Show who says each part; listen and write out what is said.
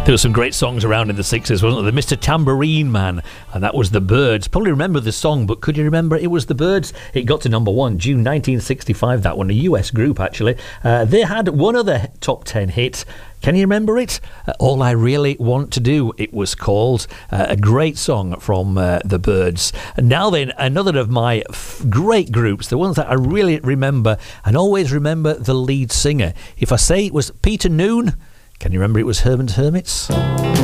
Speaker 1: There were some great songs around in the 60s, wasn't there? The Mr. Tambourine Man, and that was The Byrds. Probably remember the song, but could you remember it was The Byrds? It got to number one, June 1965, that one, a US group, actually. They had one other top 10 hit. Can you remember it? All I Really Want to Do, it was called. A great song from The Byrds. And now then, another of my great groups, the ones that I really remember, and always remember the lead singer. If I say it was Peter Noone, can you remember it was Herman's Hermits?